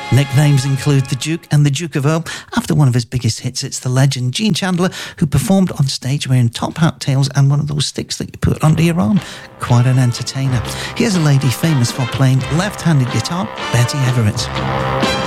Nicknames include the Duke and the Duke of Earl. After one of his biggest hits, it's the legend Gene Chandler, who performed on stage wearing top hat tails and one of those sticks that you put under your arm. Quite an entertainer. Here's a lady famous for playing left-handed guitar, Betty Everett.